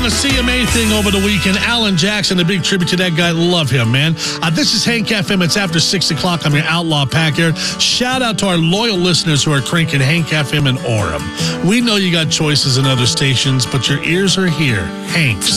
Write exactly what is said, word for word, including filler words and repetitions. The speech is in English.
the C M A thing over the weekend. Alan Jackson, a big tribute to that guy. Love him, man. Uh, this is Hank F M. It's after six o'clock. I'm your Outlaw Pack here. Shout out to our loyal listeners who are cranking Hank F M in Orem. We know you got choices in other stations, but your ears are here. Hank's.